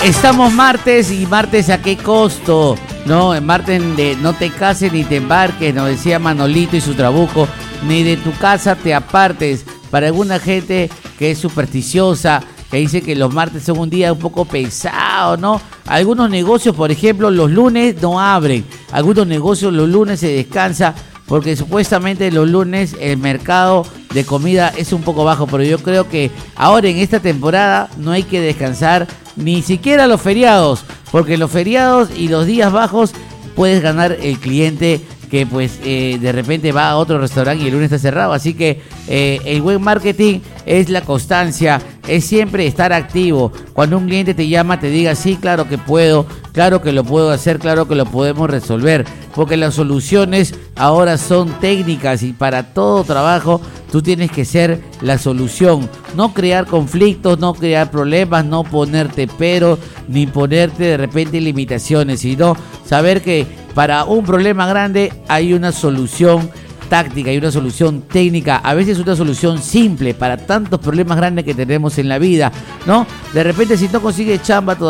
Estamos martes y martes a qué costo, ¿no? Martes de no te cases ni te embarques, nos decía Manolito y su trabuco, ni de tu casa te apartes. Para alguna gente que es supersticiosa, que dice que los martes son un día un poco pesado, ¿no? Algunos negocios, por ejemplo, los lunes no abren. Algunos negocios los lunes se descansa porque supuestamente los lunes el mercado de comida es un poco bajo, pero yo creo que ahora en esta temporada no hay que descansar ni siquiera los feriados, porque los feriados y los días bajos puedes ganar el cliente que pues de repente va a otro restaurante y el lunes está cerrado. Así que el buen marketing es la constancia, es siempre estar activo. Cuando un cliente te llama, te diga, sí, claro que puedo, claro que lo puedo hacer, claro que lo podemos resolver. Porque las soluciones ahora son técnicas y para todo trabajo tú tienes que ser la solución. No crear conflictos, no crear problemas, no ponerte pero, ni ponerte de repente limitaciones, sino saber que para un problema grande hay una solución táctica, hay una solución técnica, a veces una solución simple para tantos problemas grandes que tenemos en la vida, ¿no? De repente si no consigues chamba todavía